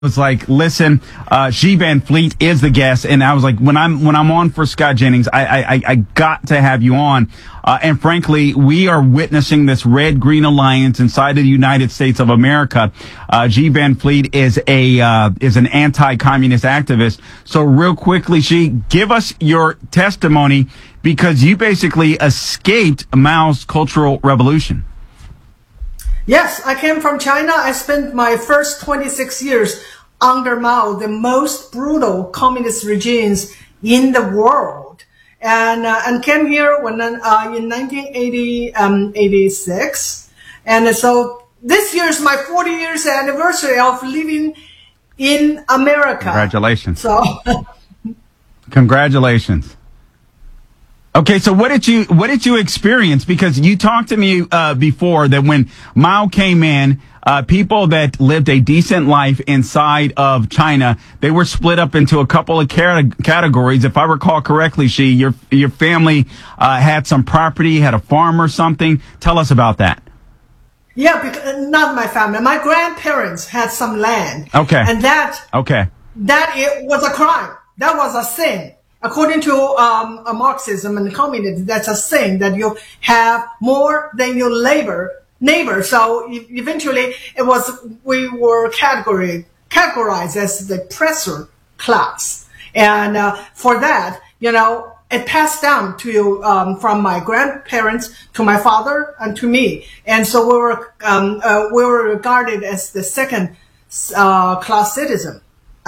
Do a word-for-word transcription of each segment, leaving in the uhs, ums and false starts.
was like, listen, uh, Xi Van Fleet is the guest. And I was like, when I'm, when I'm on for Scott Jennings, I, I, I got to have you on. Uh, and frankly, we are witnessing this red green alliance inside of the United States of America. Uh, Xi Van Fleet is a, uh, is an anti-communist activist. So real quickly, Xi, give us your testimony because you basically escaped Mao's Cultural Revolution. Yes, I came from China. I spent my first twenty-six years under Mao, the most brutal communist regimes in the world, and uh, and came here when uh, in nineteen eighty-six, and so this year is my forty years anniversary of living in America. Congratulations! So, congratulations. Okay, so what did you what did you experience? Because you talked to me uh, before that when Mao came in, uh, people that lived a decent life inside of China, they were split up into a couple of categories. If I recall correctly, Xi, your your family uh, had some property, had a farm or something. Tell us about that. Yeah, because, not my family. My grandparents had some land. Okay, and that okay that it was a crime. That was a sin. According to um, a Marxism and communism, that's a sin that you have more than your labor neighbor. So e eventually, it was we were category, categorized as the oppressor class, and uh, for that, you know, it passed down to um, from my grandparents to my father and to me, and so we were um, uh, we were regarded as the second uh, class citizen.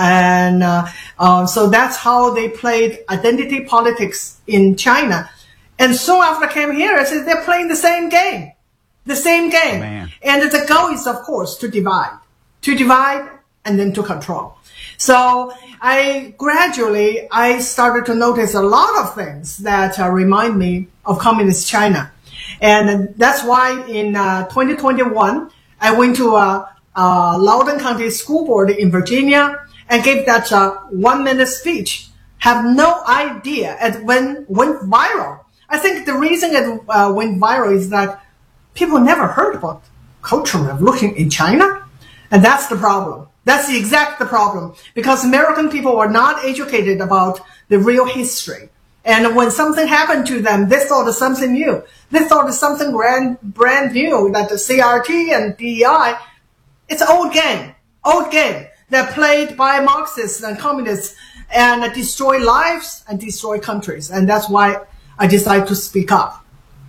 And uh, uh, so that's how they played identity politics in China. And soon after I came here, I said they're playing the same game, the same game. Man. And the goal is, of course, to divide, to divide and then to control. So I gradually, I started to notice a lot of things that uh, remind me of communist China. And that's why in uh, twenty twenty-one, I went to uh, uh, Loudoun County School Board in Virginia and gave that uh, one-minute speech. Have no idea it went, went viral. I think the reason it uh, went viral is that people never heard about Cultural Revolution in China, and that's the problem. That's the exact the problem, because American people were not educated about the real history. And when something happened to them, they thought of something new. They thought of something brand, brand new, that the C R T and D E I, it's an old game, old game. They're played by Marxists and communists and destroy lives and destroy countries. And that's why I decided to speak up.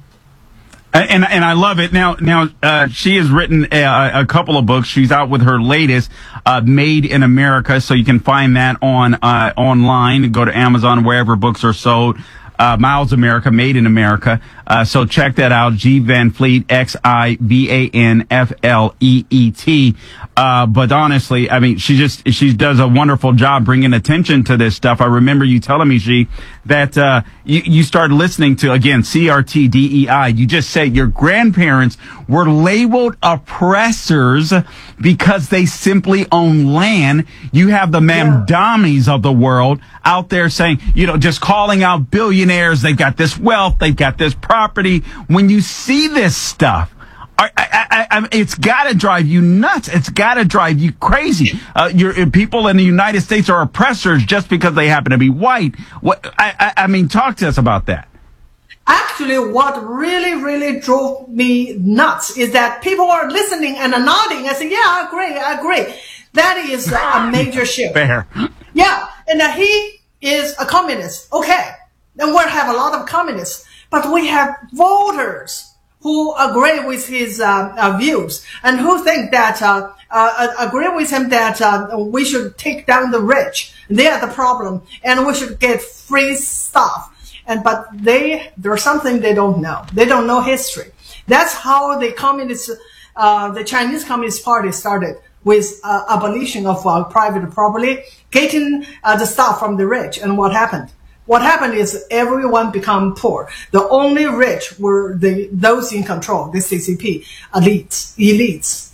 And and I love it. Now, now uh, she has written a, a couple of books. She's out with her latest, uh, Made in America. So you can find that on uh, online. Go to Amazon, wherever books are sold. Uh, Miles America, Made in America. Uh, so check that out. Xi Van Fleet, X I V A N F L E E T. Uh, but honestly, I mean, she just, she does a wonderful job bringing attention to this stuff. I remember you telling me, Xi, that, uh, you, you started listening to, again, C R T D E I. You just said your grandparents were labeled oppressors because they simply own land. You have the Mamdamis of the world out there saying, you know, just calling out billionaires. They've got this wealth. They've got this property. When you see this stuff, I, I, I, it's got to drive you nuts. It's got to drive you crazy. Uh, your people in the United States are oppressors just because they happen to be white. What I, I, I mean, talk to us about that. Actually, what really, really drove me nuts is that people are listening and are nodding. I say, yeah, I agree, I agree. That is a major shift. Fair. Yeah, and uh, he is a communist. Okay, then we'll have a lot of communists, but we have voters who agree with his uh, uh, views and who think that uh, uh, agree with him that uh, we should take down the rich. They are the problem, and we should get free stuff. And but they there's something they don't know. They don't know history. That's how the communist, uh, the Chinese Communist Party started, with uh, abolition of uh, private property, getting uh, the stuff from the rich. And what happened? What happened is everyone become poor. The only rich were the those in control, the C C P elites. elites.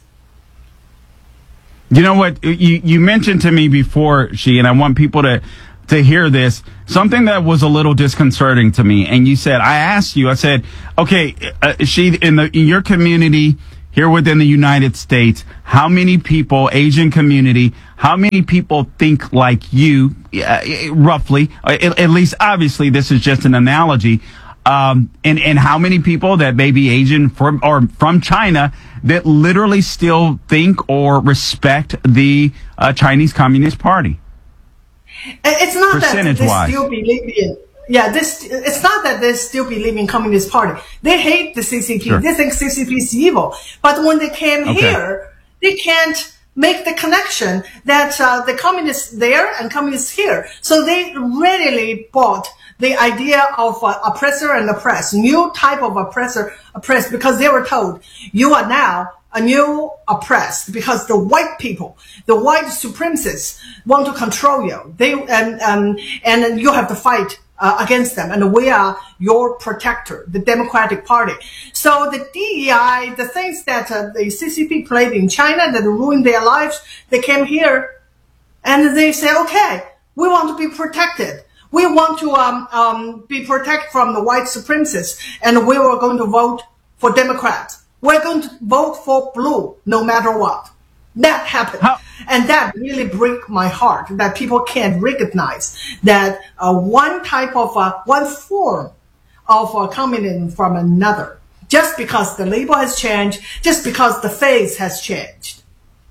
You know what? You, you mentioned to me before, Xi, and I want people to, to hear this, something that was a little disconcerting to me. And you said, I asked you, I said, okay, uh, Xi, in the, in your community, here within the United States, how many people, Asian community, how many people think like you, uh, roughly, at, at least obviously this is just an analogy, um, and, and how many people that may be Asian from, or from China that literally still think or respect the uh, Chinese Communist Party? It's not that they Percentage-wise. still believe in. Yeah, this, it's not that they still believe in Communist Party. They hate the C C P. Sure. They think C C P is evil. But when they came Okay. here, they can't make the connection that uh, the communists there and communists here. So they readily bought the idea of uh, oppressor and oppressed, new type of oppressor, oppressed, because they were told, you are now a new oppressed, because the white people, the white supremacists want to control you. They, and, um, and you have to fight Uh, against them, and we are your protector, the Democratic Party. So the D E I, the things that uh, the C C P played in China that ruined their lives, they came here and they say, okay, we want to be protected. We want to um, um, be protected from the white supremacists, and we were going to vote for Democrats. We're going to vote for blue no matter what. That happened. How? And that really break my heart, that people can't recognize that uh, one type of, uh, one form of uh, communism from another, just because the label has changed, just because the face has changed.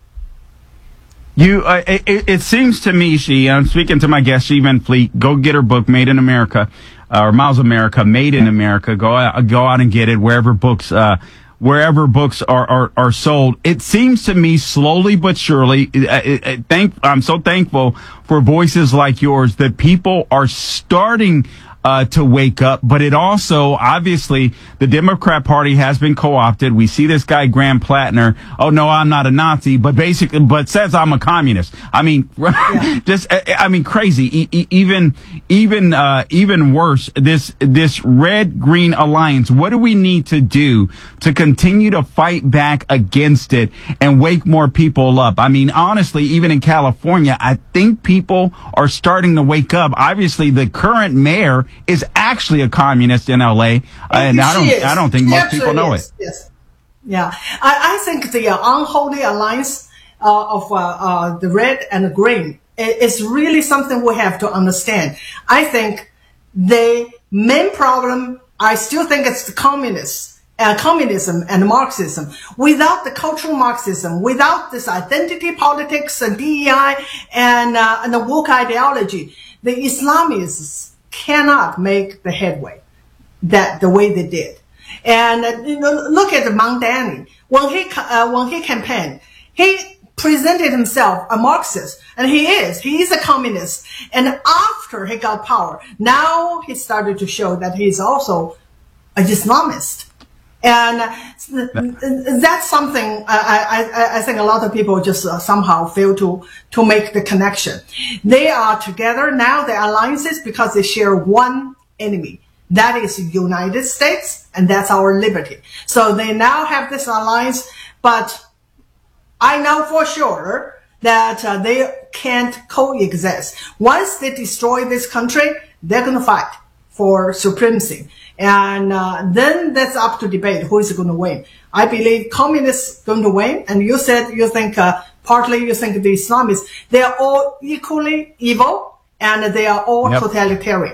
You, uh, it, it seems to me, Xi, I'm speaking to my guest, Xi Van Fleet, go get her book, Made in America, uh, or Miles America, Made in America. Go out, go out and get it wherever books, uh, wherever books are, are, are sold. It seems to me slowly but surely, uh, uh, thank, I'm so thankful for voices like yours that people are starting Uh, to wake up, but it also, obviously, the Democrat Party has been co-opted. We see this guy, Graham Plattner. Oh, no, I'm not a Nazi, but basically, but says I'm a communist. I mean, yeah. just, I mean, crazy. E- e- even, even, uh, even worse, this, this red-green alliance. What do we need to do to continue to fight back against it and wake more people up? I mean, honestly, even in California, I think people are starting to wake up. Obviously, the current mayor is actually a communist in L A, uh, and I don't, is. I don't think She most people know is. it. Yes, yeah. I, I think the uh, unholy alliance uh, of uh, uh, the red and the green is really something we have to understand. I think the main problem, I still think it's the communists, uh, communism and Marxism. Without the cultural Marxism, without this identity politics and D E I and uh, and the woke ideology, the Islamists cannot make the headway that the way they did. And uh, you know, look at Mamdani. When he uh, when he campaigned, he presented himself a Marxist, and he is. He is a communist. And after he got power, now he started to show that he is also an Islamist. And that's something I, I, I think a lot of people just uh, somehow fail to, to make the connection. They are together now, the alliances, because they share one enemy. That is the United States, and that's our liberty. So they now have this alliance, but I know for sure that uh, they can't coexist. Once they destroy this country, they're going to fight for supremacy. And uh, then that's up to debate who is going to win. I believe communists going to win. And you said you think uh, partly you think the Islamists, they are all equally evil and they are all yep. totalitarian.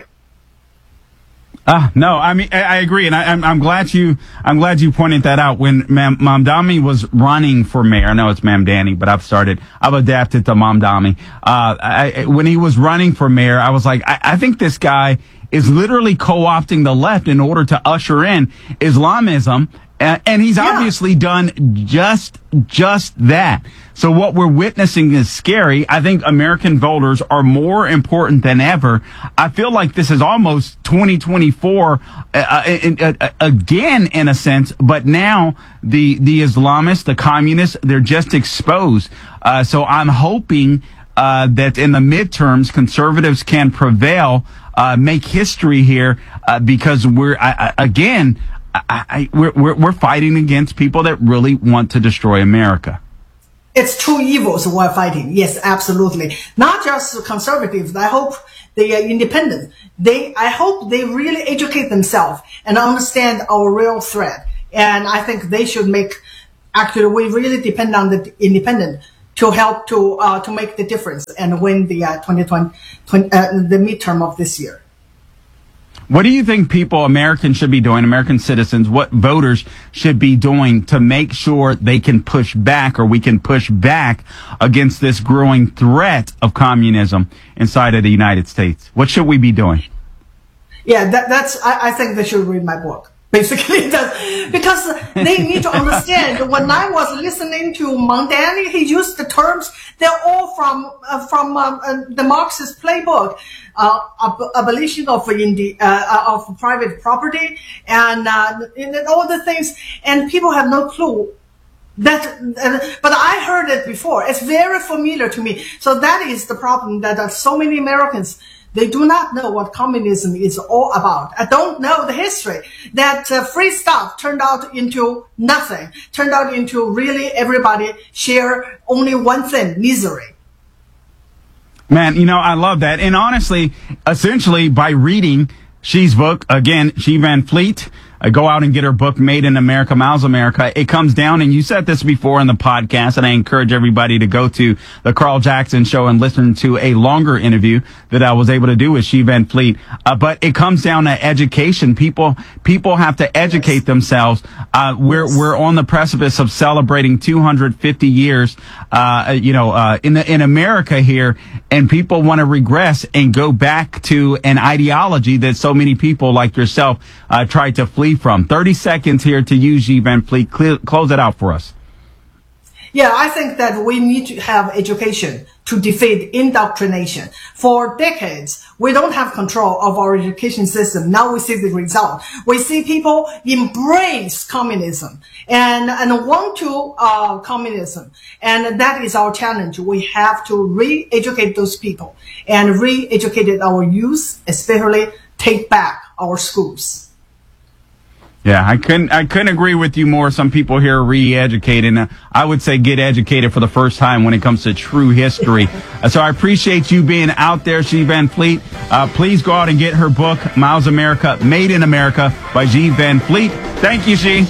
Ah, no, I mean, I, I agree. And I, I'm, I'm glad you, I'm glad you pointed that out. When Mam, Mamdani was running for mayor, I know it's Mamdani, but I've started, I've adapted to Mamdani. Uh, I, when he was running for mayor, I was like, I, I think this guy is literally co-opting the left in order to usher in Islamism. Uh, and he's yeah. obviously done just, just that. So what we're witnessing is scary. I think American voters are more important than ever. I feel like this is almost twenty twenty-four, uh, in, uh, again, in a sense, but now the, the Islamists, the communists, they're just exposed. Uh, so I'm hoping, uh, that in the midterms, conservatives can prevail, uh, make history here, uh, because we're, I, I, again, I, I, we're, we're, we're fighting against people that really want to destroy America. It's two evils we're fighting. Yes, absolutely. Not just conservatives. I hope the uh, independents, they, I hope they really educate themselves and understand our real threat. And I think they should make actually we really depend on the independent to help to uh, to make the difference and win the uh, twenty twenty, uh, the midterm of this year. What do you think people, Americans, should be doing, American citizens, what voters should be doing to make sure they can push back, or we can push back against this growing threat of communism inside of the United States? What should we be doing? Yeah, that, that's, I, I think they should read my book. Basically, that's, because they need to understand. When I was listening to Mondani, he used the terms, they're all from uh, from uh, uh, the Marxist playbook, uh, ab abolition of indi uh, of private property, and, uh, and all the things, and people have no clue. That, uh, but I heard it before. It's very familiar to me. So that is the problem, that uh, so many Americans, they do not know what communism is all about. I don't know the history. That uh, free stuff turned out into nothing. Turned out into really everybody share only one thing, misery. Man, you know, I love that. And honestly, essentially by reading Xi's book, again, Xi Van Fleet, uh, go out and get her book, Made in America, Miles America. It comes down, and you said this before in the podcast, and I encourage everybody to go to the Carl Jackson Show and listen to a longer interview that I was able to do with Xi Van Fleet. Uh, but it comes down to education. People, people have to educate yes. themselves. Uh, we're, yes. we're on the precipice of celebrating two hundred fifty years, uh, you know, uh, in the, in America here, and people want to regress and go back to an ideology that so many people like yourself, uh, tried to flee from. thirty seconds here to you, Xi Van Fleet. Clear, close it out for us. Yeah, I think that we need to have education to defeat indoctrination. For decades, we don't have control of our education system. Now we see the result. We see people embrace communism and, and want to, uh, communism. And that is our challenge. We have to re-educate those people and re-educate our youth, especially take back our schools. Yeah, I couldn't, I couldn't agree with you more. Some people here are re-educated. Uh, I would say get educated for the first time when it comes to true history. uh, so I appreciate you being out there, Xi Van Fleet. Uh, please go out and get her book, Miles America, Made in America by Xi Van Fleet. Thank you, Xi.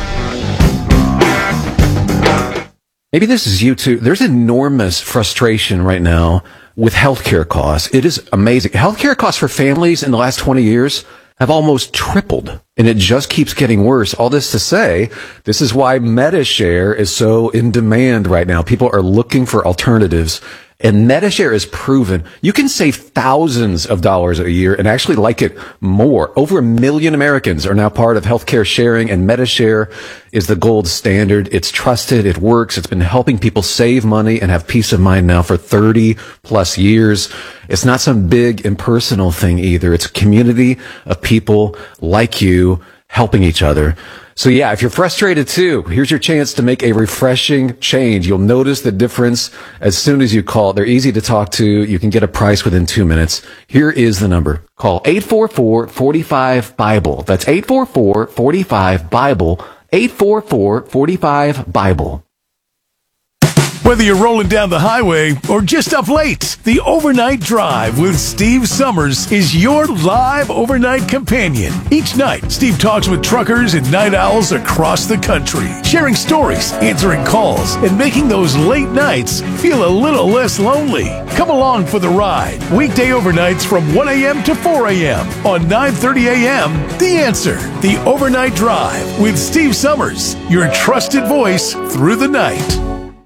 Maybe this is you too. There's enormous frustration right now with healthcare costs. It is amazing. Healthcare costs for families in the last twenty years have almost tripled, and it just keeps getting worse. All this to say, this is why MediShare is so in demand right now. People are looking for alternatives, and MediShare is proven you can save thousands of dollars a year and actually like it more. Over a million Americans are now part of healthcare sharing, and MediShare is the gold standard. It's trusted. It works. It's been helping people save money and have peace of mind now for thirty plus years. It's not some big impersonal thing either. It's a community of people like you helping each other. So yeah, if you're frustrated too, here's your chance to make a refreshing change. You'll notice the difference as soon as you call. They're easy to talk to. You can get a price within two minutes. Here is the number. Call eight four four, four five, BIBLE. That's eight four four, four five, BIBLE. eight four four, four five, BIBLE. Whether you're rolling down the highway or just up late, the Overnight Drive with Steve Summers is your live overnight companion. Each night, Steve talks with truckers and night owls across the country, sharing stories, answering calls, and making those late nights feel a little less lonely. Come along for the ride. Weekday overnights from one a m to four a m on nine thirty a m The Answer, the Overnight Drive with Steve Summers, your trusted voice through the night.